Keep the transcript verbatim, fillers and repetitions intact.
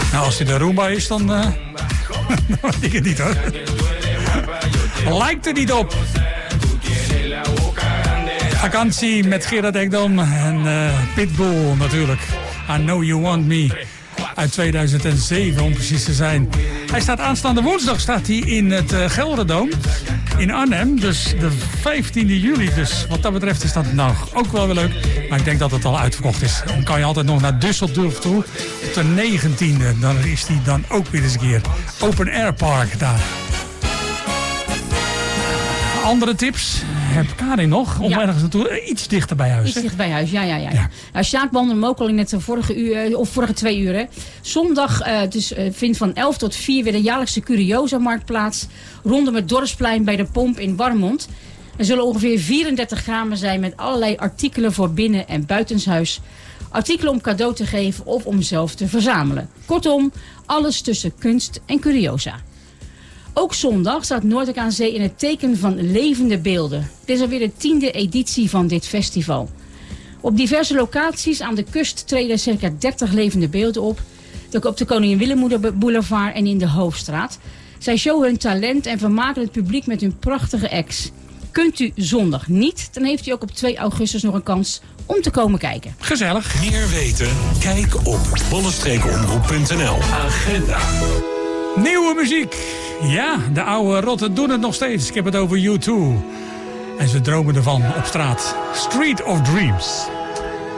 Nou, als hij de Roomba is, dan... Uh, dan weet ik het niet, hoor. Lijkt er niet op. Vakantie met Gerard Ekdom en uh, Pitbull natuurlijk. I Know You Want Me. Uit tweeduizend zeven om precies te zijn. Hij staat aanstaande woensdag staat hij in het uh, Gelderdoom in Arnhem. Dus de vijftiende juli. Dus wat dat betreft is dat nou ook wel weer leuk. Maar ik denk dat het al uitverkocht is. Dan kan je altijd nog naar Düsseldorf toe. Op de negentiende. Dan is hij dan ook weer eens een keer. Open Air Park daar. Andere tips heb Karin nog om ja. ergens naartoe, iets dichter bij huis. Iets dichter bij huis, ja, ja, ja. ja. Nou, Sjaak behandelde hem ook al in het vorige uur, of vorige twee uur. Hè. Zondag uh, dus, uh, vindt van elf tot vier weer de jaarlijkse Curiosa-markt plaats. Rondom het Dorpsplein bij de Pomp in Warmond. Er zullen ongeveer vierendertig kramen zijn met allerlei artikelen voor binnen- en buitenshuis. Artikelen om cadeau te geven of om zelf te verzamelen. Kortom, alles tussen kunst en curiosa. Ook zondag staat Noordelijk aan Zee in het teken van levende beelden. Dit is alweer de tiende editie van dit festival. Op diverse locaties aan de kust treden circa dertig levende beelden op. Op de Koningin Wilhelmina Boulevard en in de Hoofdstraat. Zij showen hun talent en vermaken het publiek met hun prachtige acts. Kunt u zondag niet, dan heeft u ook op twee augustus nog een kans om te komen kijken. Gezellig. Meer weten? Kijk op bollestreekomroep punt n l. Agenda. Nieuwe muziek. Ja, de oude rotten doen het nog steeds. Ik heb het over U twee. En ze dromen ervan op straat. Street of Dreams.